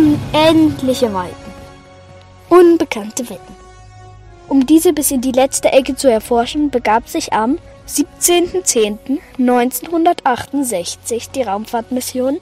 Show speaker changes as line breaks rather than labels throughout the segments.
Unendliche Weiten. Unbekannte Welten. Um diese bis in die letzte Ecke zu erforschen, begab sich am 17.10.1968 die Raumfahrtmission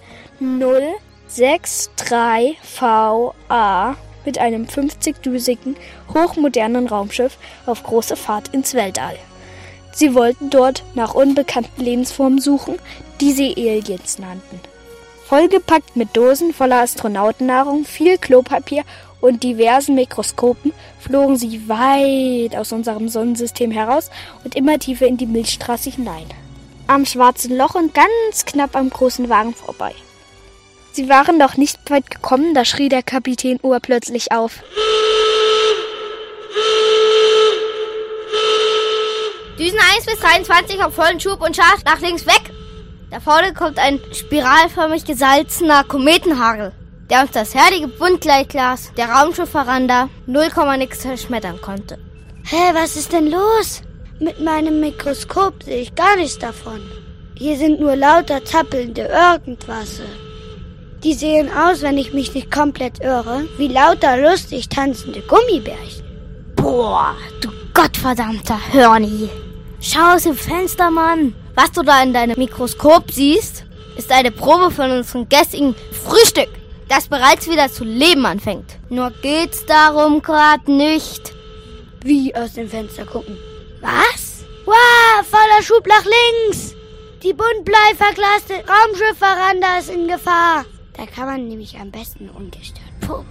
063VA mit einem 50-düsigen, hochmodernen Raumschiff auf große Fahrt ins Weltall. Sie wollten dort nach unbekannten Lebensformen suchen, die sie Aliens nannten. Vollgepackt mit Dosen voller Astronautennahrung, viel Klopapier und diversen Mikroskopen flogen sie weit aus unserem Sonnensystem heraus und immer tiefer in die Milchstraße hinein. Am schwarzen Loch und ganz knapp am großen Wagen vorbei. Sie waren noch nicht weit gekommen, da schrie der Kapitän urplötzlich auf.
Düsen 1 bis 23 auf vollen Schub und scharf nach links weg. Da vorne kommt ein spiralförmig gesalzener Kometenhagel, der uns das herrliche Buntgleitglas der Raumschiffveranda 0, nix zerschmettern konnte.
Hä, was ist denn los? Mit meinem Mikroskop sehe ich gar nichts davon. Hier sind nur lauter zappelnde Irgendwasse. Die sehen aus, wenn ich mich nicht komplett irre, wie lauter lustig tanzende Gummibärchen.
Boah, du gottverdammter Hörni. Schau aus dem Fenster, Mann. Was du da in deinem Mikroskop siehst, ist eine Probe von unserem gestrigen Frühstück, das bereits wieder zu leben anfängt. Nur geht's darum grad nicht.
Wie aus dem Fenster gucken? Was? Wow, voller Schub nach links. Die buntblei verglaste Raumschiffveranda ist in Gefahr. Da kann man nämlich am besten ungestört popeln.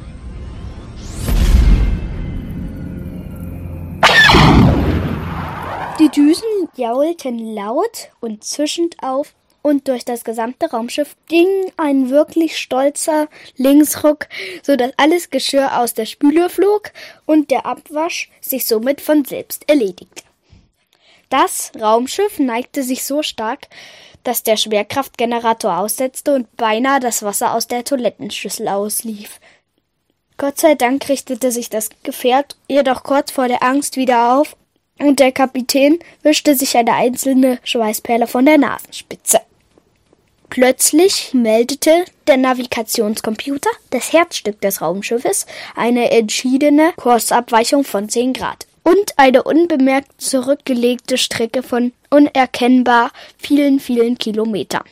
Die Düsen jaulten laut und zischend auf und durch das gesamte Raumschiff ging ein wirklich stolzer Linksruck, sodass alles Geschirr aus der Spüle flog und der Abwasch sich somit von selbst erledigte. Das Raumschiff neigte sich so stark, dass der Schwerkraftgenerator aussetzte und beinahe das Wasser aus der Toilettenschüssel auslief. Gott sei Dank richtete sich das Gefährt jedoch kurz vor der Angst wieder auf und der Kapitän wischte sich eine einzelne Schweißperle von der Nasenspitze. Plötzlich meldete der Navigationscomputer, das Herzstück des Raumschiffes, eine entschiedene Kursabweichung von 10 Grad und eine unbemerkt zurückgelegte Strecke von unerkennbar vielen, vielen Kilometern.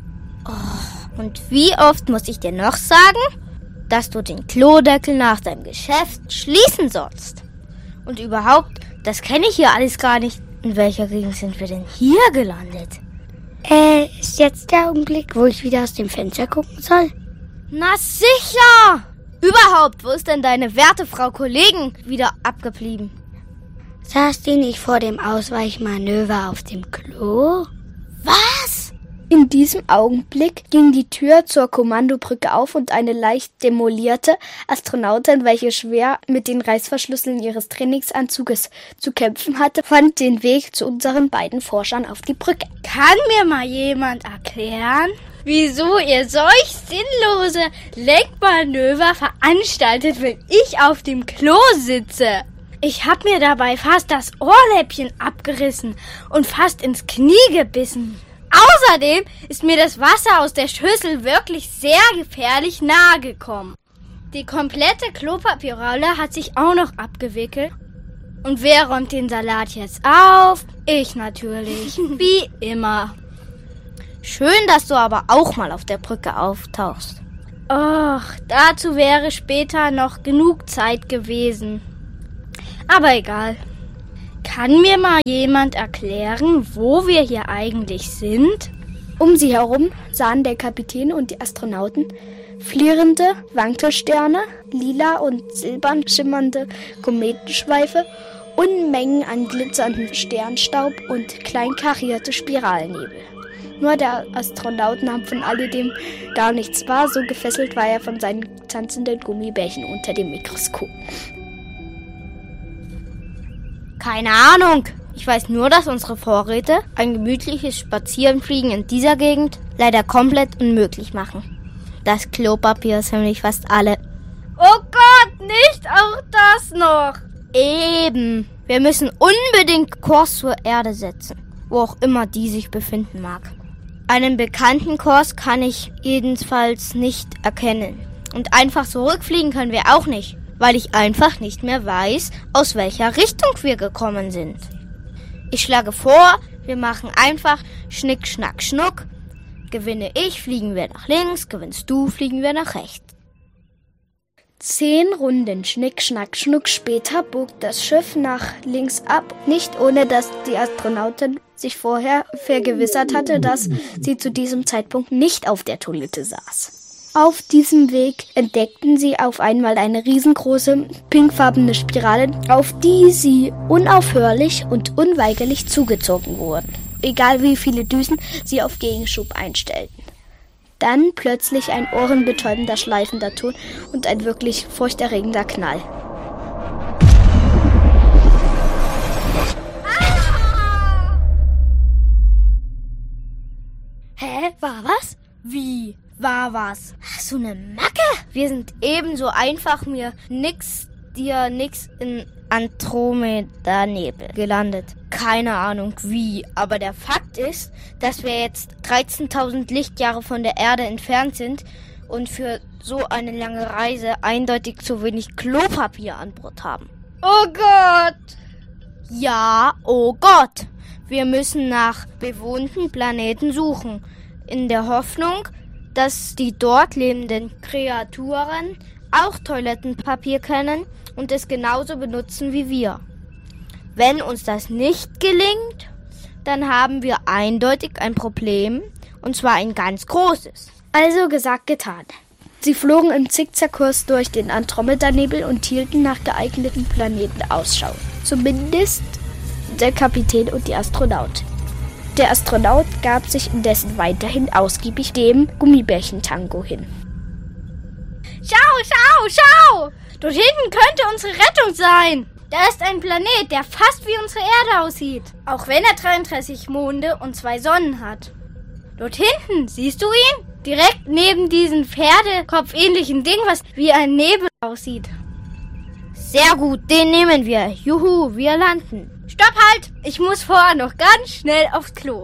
Oh, und wie oft muss ich dir noch sagen, dass du den Klodeckel nach deinem Geschäft schließen sollst? Und überhaupt, das kenne ich hier alles gar nicht. In welcher Gegend sind wir denn hier gelandet?
Ist jetzt der Augenblick, wo ich wieder aus dem Fenster gucken soll?
Na sicher! Überhaupt, wo ist denn deine werte Frau Kollegin wieder abgeblieben?
Saß die nicht vor dem Ausweichmanöver auf dem Klo?
Was?
In diesem Augenblick ging die Tür zur Kommandobrücke auf und eine leicht demolierte Astronautin, welche schwer mit den Reißverschlüsseln ihres Trainingsanzuges zu kämpfen hatte, fand den Weg zu unseren beiden Forschern auf die Brücke.
Kann mir mal jemand erklären, wieso ihr solch sinnlose Lenkmanöver veranstaltet, wenn ich auf dem Klo sitze? Ich hab mir dabei fast das Ohrläppchen abgerissen und fast ins Knie gebissen. Außerdem ist mir das Wasser aus der Schüssel wirklich sehr gefährlich nahe gekommen. Die komplette Klopapierrolle hat sich auch noch abgewickelt. Und wer räumt den Salat jetzt auf? Ich natürlich. Wie immer.
Schön, dass du aber auch mal auf der Brücke auftauchst.
Och, dazu wäre später noch genug Zeit gewesen. Aber egal. Kann mir mal jemand erklären, wo wir hier eigentlich sind?
Um sie herum sahen der Kapitän und die Astronauten flirrende Wankelsterne, lila und silbern schimmernde Kometenschweife, Unmengen an glitzerndem Sternstaub und klein karierte Spiralnebel. Nur der Astronaut nahm von alledem gar nichts wahr, so gefesselt war er von seinen tanzenden Gummibärchen unter dem Mikroskop.
Keine Ahnung. Ich weiß nur, dass unsere Vorräte ein gemütliches Spazierenfliegen in dieser Gegend leider komplett unmöglich machen. Das Klopapier ist nämlich fast alle.
Oh Gott, nicht auch das noch!
Eben. Wir müssen unbedingt Kurs zur Erde setzen, wo auch immer die sich befinden mag. Einen bekannten Kurs kann ich jedenfalls nicht erkennen. Und einfach zurückfliegen können wir auch nicht, weil ich einfach nicht mehr weiß, aus welcher Richtung wir gekommen sind. Ich schlage vor, wir machen einfach Schnick, Schnack, Schnuck. Gewinne ich, fliegen wir nach links, gewinnst du, fliegen wir nach rechts.
10 Runden Schnick, Schnack, Schnuck später bog das Schiff nach links ab, nicht ohne dass die Astronautin sich vorher vergewissert hatte, dass sie zu diesem Zeitpunkt nicht auf der Toilette saß. Auf diesem Weg entdeckten sie auf einmal eine riesengroße, pinkfarbene Spirale, auf die sie unaufhörlich und unweigerlich zugezogen wurden, egal wie viele Düsen sie auf Gegenschub einstellten. Dann plötzlich ein ohrenbetäubender, schleifender Ton und ein wirklich furchterregender Knall.
Hä? War was? Wie? War was? Hast du eine Macke? Wir sind ebenso einfach dir nix in Andromeda-Nebel gelandet. Keine Ahnung wie, aber der Fakt ist, dass wir jetzt 13.000 Lichtjahre von der Erde entfernt sind und für so eine lange Reise eindeutig zu wenig Klopapier an Bord haben.
Oh Gott!
Ja, oh Gott! Wir müssen nach bewohnten Planeten suchen, in der Hoffnung, dass die dort lebenden Kreaturen auch Toilettenpapier kennen und es genauso benutzen wie wir. Wenn uns das nicht gelingt, dann haben wir eindeutig ein Problem, und zwar ein ganz großes.
Also gesagt, getan. Sie flogen im Zickzackkurs durch den Andromeda-Nebel und hielten nach geeigneten Planeten Ausschau. Zumindest der Kapitän und die Astronautin. Der Astronaut gab sich indessen weiterhin ausgiebig dem Gummibärchen-Tango hin.
Schau! Dort hinten könnte unsere Rettung sein. Da ist ein Planet, der fast wie unsere Erde aussieht. Auch wenn er 33 Monde und 2 Sonnen hat. Dort hinten, siehst du ihn? Direkt neben diesem Pferdekopf-ähnlichen Ding, was wie ein Nebel aussieht.
Sehr gut, den nehmen wir. Juhu, wir landen.
Stopp halt! Ich muss vorher noch ganz schnell aufs Klo.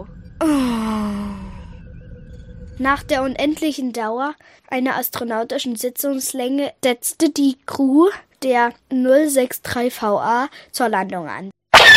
Nach der unendlichen Dauer einer astronautischen Sitzungslänge setzte die Crew der 063 VA zur Landung an.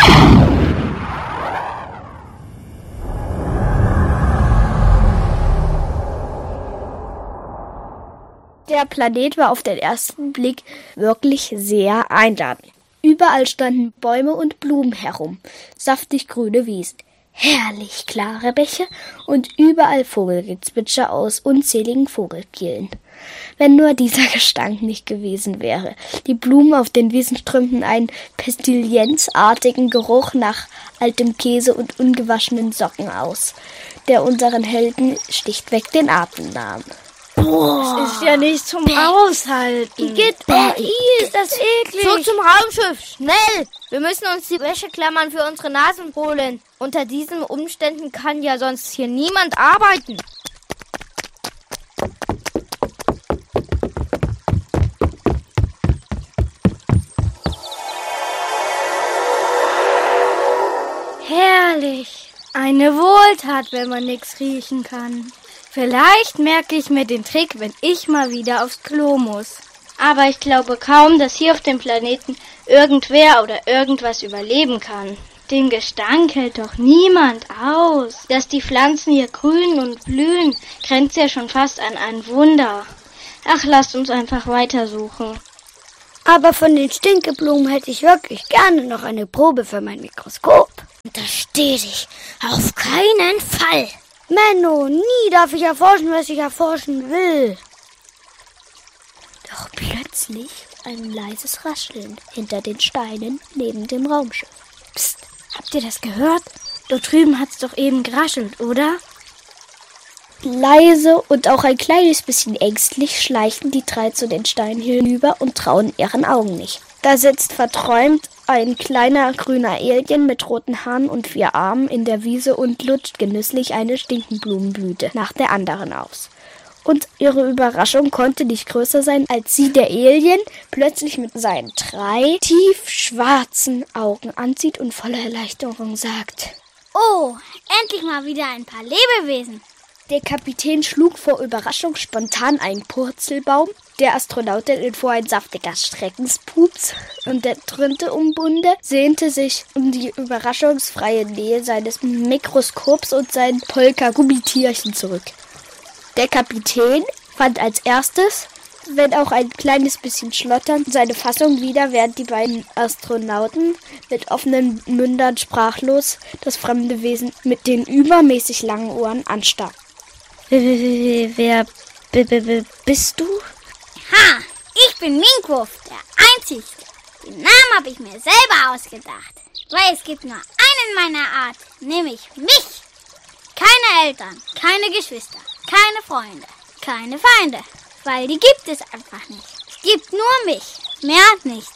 Der Planet war auf den ersten Blick wirklich sehr einladend. Überall standen Bäume und Blumen herum, saftig grüne Wiesen, herrlich klare Bäche und überall Vogelgezwitscher aus unzähligen Vogelkehlen. Wenn nur dieser Gestank nicht gewesen wäre. Die Blumen auf den Wiesen strömten einen pestilienzartigen Geruch nach altem Käse und ungewaschenen Socken aus, der unseren Helden schlichtweg den Atem nahm.
Das ist ja nicht zum Aushalten.
Ist das eklig.
Zurück zum Raumschiff, schnell! Wir müssen uns die Wäscheklammern für unsere Nasen holen. Unter diesen Umständen kann ja sonst hier niemand arbeiten.
Herrlich. Eine Wohltat, wenn man nichts riechen kann. Vielleicht merke ich mir den Trick, wenn ich mal wieder aufs Klo muss. Aber ich glaube kaum, dass hier auf dem Planeten irgendwer oder irgendwas überleben kann. Den Gestank hält doch niemand aus. Dass die Pflanzen hier grün und blühen, grenzt ja schon fast an ein Wunder. Ach, lasst uns einfach weitersuchen.
Aber von den Stinkeblumen hätte ich wirklich gerne noch eine Probe für mein Mikroskop.
Untersteh dich. Auf keinen Fall.
Menno, nie darf ich erforschen, was ich erforschen will.
Doch plötzlich ein leises Rascheln hinter den Steinen neben dem Raumschiff.
Psst, habt ihr das gehört? Dort drüben hat's doch eben geraschelt, oder?
Leise und auch ein kleines bisschen ängstlich schleichen die 3 zu den Steinen hinüber und trauen ihren Augen nicht. Da sitzt verträumt ein kleiner grüner Alien mit roten Haaren und 4 Armen in der Wiese und lutscht genüsslich eine Stinkenblumenblüte nach der anderen aus. Und ihre Überraschung konnte nicht größer sein, als sie der Alien plötzlich mit seinen 3 tief schwarzen Augen ansieht und voller Erleichterung sagt:
Oh, endlich mal wieder ein paar Lebewesen.
Der Kapitän schlug vor Überraschung spontan einen Purzelbaum. Der Astronautin entfuhr ein saftiger Schreckenspups und der Trünte-Umbunde sehnte sich um die überraschungsfreie Nähe seines Mikroskops und sein Polka-Gummitierchen zurück. Der Kapitän fand als erstes, wenn auch ein kleines bisschen schlotternd, seine Fassung wieder, während die beiden Astronauten mit offenen Mündern sprachlos das fremde Wesen mit den übermäßig langen Ohren anstarrten.
Wer bist du?
Ha, ich bin Minkwurf, der Einzigste. Den Namen habe ich mir selber ausgedacht, weil es gibt nur einen meiner Art, nämlich mich. Keine Eltern, keine Geschwister, keine Freunde, keine Feinde, weil die gibt es einfach nicht. Es gibt nur mich, mehr nicht.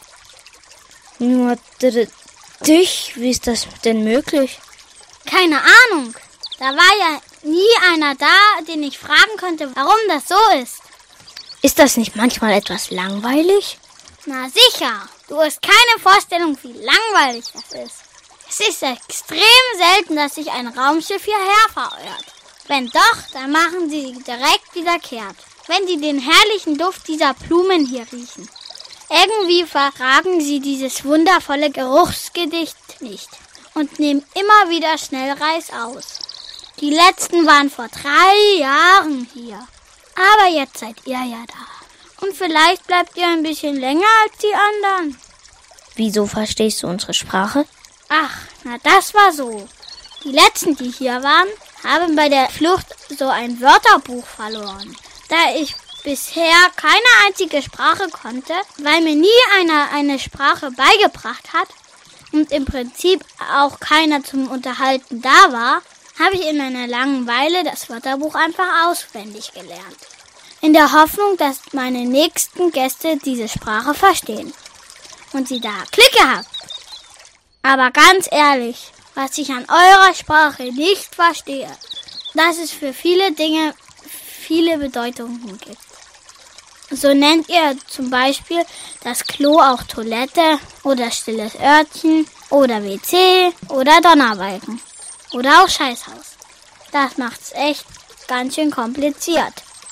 Nur dich? Wie ist das denn möglich?
Keine Ahnung. Da war ja nie einer da, den ich fragen könnte, warum das so ist.
Ist das nicht manchmal etwas langweilig?
Na sicher. Du hast keine Vorstellung, wie langweilig das ist. Es ist extrem selten, dass sich ein Raumschiff hierher verirrt. Wenn doch, dann machen sie direkt wieder kehrt, wenn sie den herrlichen Duft dieser Blumen hier riechen. Irgendwie verragen sie dieses wundervolle Geruchsgedicht nicht und nehmen immer wieder Schnellreis aus. Die letzten waren vor 3 Jahren hier. Aber jetzt seid ihr ja da. Und vielleicht bleibt ihr ein bisschen länger als die anderen.
Wieso verstehst du unsere Sprache?
Ach, na das war so. Die letzten, die hier waren, haben bei der Flucht so ein Wörterbuch verloren. Da ich bisher keine einzige Sprache konnte, weil mir nie einer eine Sprache beigebracht hat und im Prinzip auch keiner zum Unterhalten da war, habe ich in meiner Langeweile das Wörterbuch einfach auswendig gelernt. In der Hoffnung, dass meine nächsten Gäste diese Sprache verstehen und sie da Clique habt. Aber ganz ehrlich, was ich an eurer Sprache nicht verstehe, dass es für viele Dinge viele Bedeutungen gibt. So nennt ihr zum Beispiel das Klo auch Toilette oder stilles Örtchen oder WC oder Donnerbalken. Oder auch Scheißhaus. Das macht's echt ganz schön kompliziert.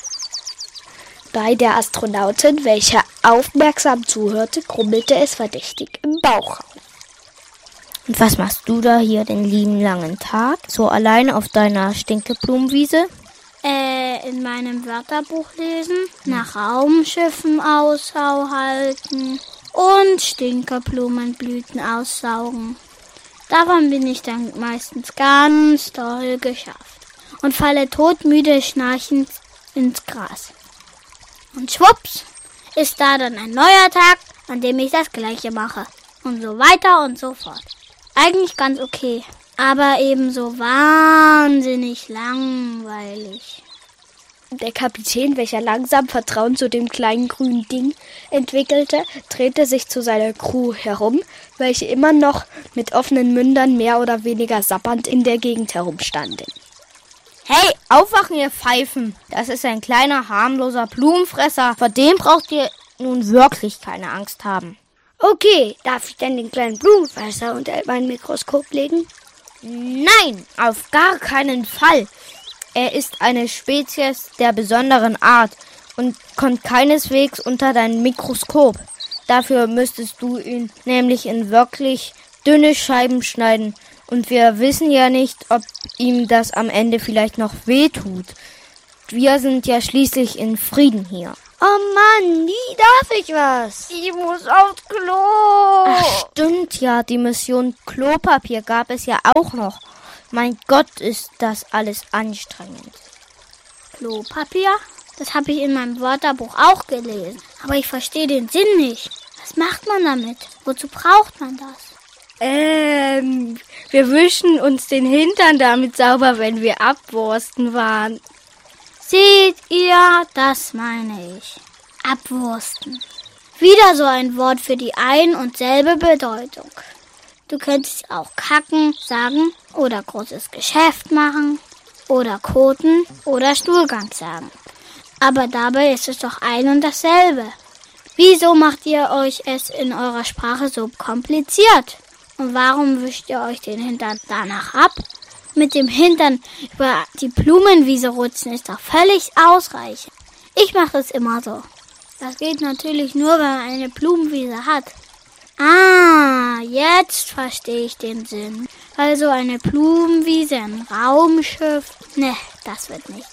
Bei der Astronautin, welche aufmerksam zuhörte, grummelte es verdächtig im Bauchraum.
Und was machst du da hier den lieben langen Tag? So allein auf deiner Stinkeblumenwiese?
In meinem Wörterbuch lesen, nach Raumschiffen Ausschau halten und Stinkeblumenblüten aussaugen. Davon bin ich dann meistens ganz doll geschafft und falle todmüde schnarchend ins Gras. Und schwupps ist da dann ein neuer Tag, an dem ich das Gleiche mache. Und so weiter und so fort. Eigentlich ganz okay, aber ebenso wahnsinnig langweilig.
Der Kapitän, welcher langsam Vertrauen zu dem kleinen grünen Ding entwickelte, drehte sich zu seiner Crew herum, welche immer noch mit offenen Mündern mehr oder weniger sappernd in der Gegend herumstanden.
Hey, aufwachen, ihr Pfeifen! Das ist ein kleiner, harmloser Blumenfresser. Vor dem braucht ihr nun wirklich keine Angst haben.
Okay, darf ich denn den kleinen Blumenfresser unter mein Mikroskop legen?
Nein, auf gar keinen Fall. Er ist eine Spezies der besonderen Art und kommt keineswegs unter dein Mikroskop. Dafür müsstest du ihn nämlich in wirklich dünne Scheiben schneiden. Und wir wissen ja nicht, ob ihm das am Ende vielleicht noch wehtut. Wir sind ja schließlich in Frieden hier.
Oh Mann, nie darf ich was.
Ich muss aufs Klo. Ach, stimmt ja, die Mission Klopapier gab es ja auch noch. Mein Gott, ist das alles anstrengend.
Klopapier? Das habe ich in meinem Wörterbuch auch gelesen. Aber ich verstehe den Sinn nicht. Was macht man damit? Wozu braucht man das?
Wir wischen uns den Hintern damit sauber, wenn wir abwursten waren.
Seht ihr, das meine ich. Abwursten. Wieder so ein Wort für die ein und selbe Bedeutung. Du könntest auch kacken sagen oder großes Geschäft machen oder koten oder Stuhlgang sagen. Aber dabei ist es doch ein und dasselbe. Wieso macht ihr euch es in eurer Sprache so kompliziert? Und warum wischt ihr euch den Hintern danach ab? Mit dem Hintern über die Blumenwiese rutschen ist doch völlig ausreichend. Ich mache es immer so. Das geht natürlich nur, wenn man eine Blumenwiese hat. Ah, jetzt verstehe ich den Sinn. Also eine Blumenwiese, ein Raumschiff. Ne, das wird nichts.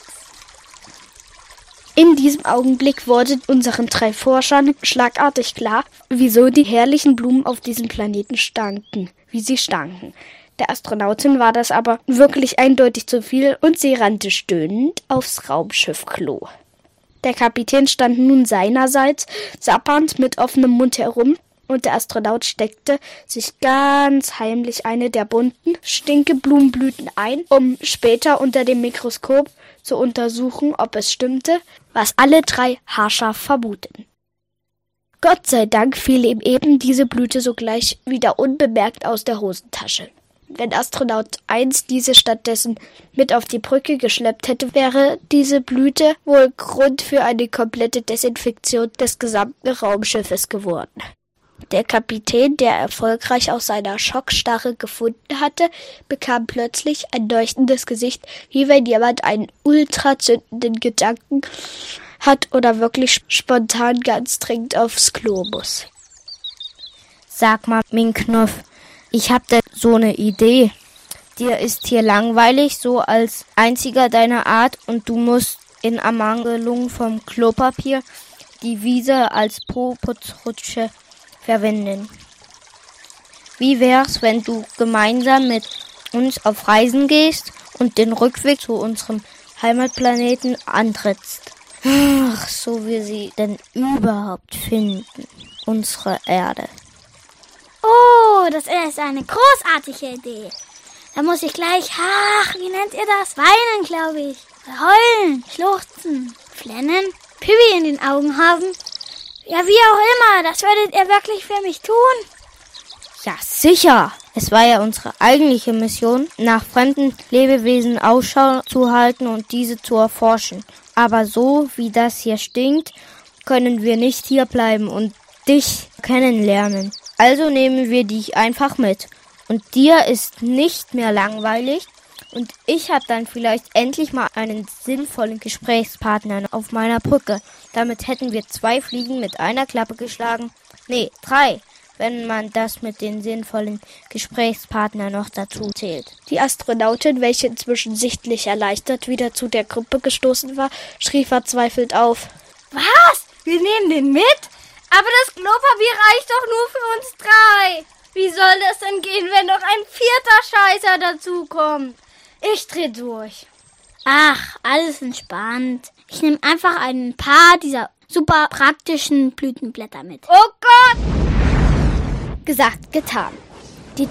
In diesem Augenblick wurde unseren 3 Forschern schlagartig klar, wieso die herrlichen Blumen auf diesem Planeten stanken, wie sie stanken. Der Astronautin war das aber wirklich eindeutig zu viel und sie rannte stöhnend aufs Raumschiff-Klo. Der Kapitän stand nun seinerseits sappernd mit offenem Mund herum und der Astronaut steckte sich ganz heimlich eine der bunten Stinkeblumenblüten ein, um später unter dem Mikroskop zu untersuchen, ob es stimmte, was alle 3 haarscharf vermuteten. Gott sei Dank fiel ihm eben diese Blüte sogleich wieder unbemerkt aus der Hosentasche. Wenn Astronaut 1 diese stattdessen mit auf die Brücke geschleppt hätte, wäre diese Blüte wohl Grund für eine komplette Desinfektion des gesamten Raumschiffes geworden. Der Kapitän, der erfolgreich aus seiner Schockstarre gefunden hatte, bekam plötzlich ein leuchtendes Gesicht, wie wenn jemand einen ultrazündenden Gedanken hat oder wirklich spontan ganz dringend aufs Klo muss.
Sag mal, Minknuff, ich hab da so eine Idee. Dir ist hier langweilig, so als einziger deiner Art, und du musst in Ermangelung vom Klopapier die Wiese als Po-Putzrutsche verwenden. Wie wär's, wenn du gemeinsam mit uns auf Reisen gehst und den Rückweg zu unserem Heimatplaneten antrittst? Ach, so wir sie denn überhaupt finden, unsere Erde.
Oh, das ist eine großartige Idee. Da muss ich gleich, wie nennt ihr das? Weinen, glaube ich. Heulen, schluchzen, flennen, Pipi in den Augen haben. Ja, wie auch immer, das würdet ihr wirklich für mich tun?
Ja, sicher. Es war ja unsere eigentliche Mission, nach fremden Lebewesen Ausschau zu halten und diese zu erforschen. Aber so wie das hier stinkt, können wir nicht hier bleiben und dich kennenlernen. Also nehmen wir dich einfach mit. Und dir ist nicht mehr langweilig. Und ich habe dann vielleicht endlich mal einen sinnvollen Gesprächspartner auf meiner Brücke. Damit hätten wir 2 Fliegen mit einer Klappe geschlagen. Nee, 3, wenn man das mit den sinnvollen Gesprächspartnern noch dazu zählt.
Die Astronautin, welche inzwischen sichtlich erleichtert wieder zu der Gruppe gestoßen war, schrie verzweifelt auf.
Was? Wir nehmen den mit? Aber das Klopapier reicht doch nur für uns 3. Wie soll das denn gehen, wenn noch ein 4. Scheißer dazukommt? Ich dreh durch.
Ach, alles entspannt. Ich nehme einfach ein paar dieser super praktischen Blütenblätter mit.
Oh Gott!
Gesagt, getan. Die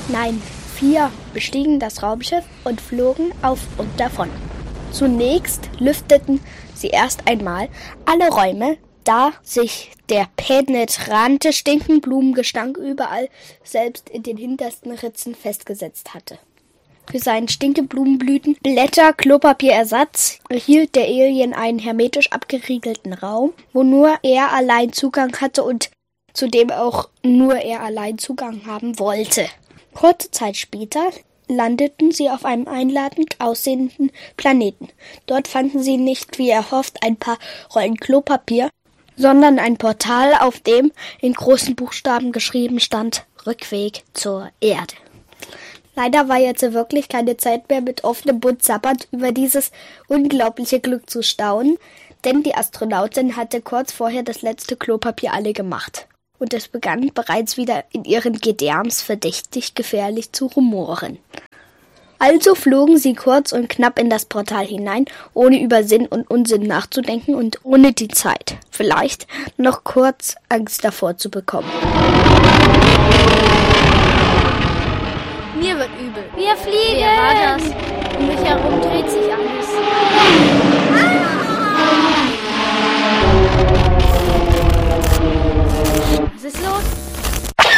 4 bestiegen das Raumschiff und flogen auf und davon. Zunächst lüfteten sie erst einmal alle Räume, da sich der penetrante Stinkenblumengestank überall, selbst in den hintersten Ritzen, festgesetzt hatte. Für seinen Stinkeblumenblüten, Blätter, Klopapierersatz erhielt der Alien einen hermetisch abgeriegelten Raum, wo nur er allein Zugang hatte und zu dem auch nur er allein Zugang haben wollte. Kurze Zeit später landeten sie auf einem einladend aussehenden Planeten. Dort fanden sie nicht, wie erhofft, ein paar Rollen Klopapier, sondern ein Portal, auf dem in großen Buchstaben geschrieben stand: Rückweg zur Erde. Leider war jetzt wirklich keine Zeit mehr, mit offenem Mund sabbernd über dieses unglaubliche Glück zu staunen, denn die Astronautin hatte kurz vorher das letzte Klopapier alle gemacht. Und es begann bereits wieder in ihren Gedärms verdächtig gefährlich zu rumoren. Also flogen sie kurz und knapp in das Portal hinein, ohne über Sinn und Unsinn nachzudenken und ohne die Zeit, vielleicht noch kurz Angst davor zu bekommen.
Mir wird übel.
Wir fliegen!
Wer war das? Um mich herum dreht